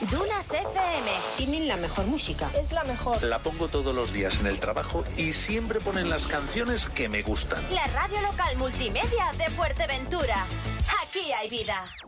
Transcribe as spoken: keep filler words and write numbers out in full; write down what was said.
Dunas F M. Tienen la mejor música. Es la mejor. La pongo todos los días en el trabajo y siempre ponen las canciones que me gustan. La radio local multimedia de Fuerteventura. Aquí hay vida.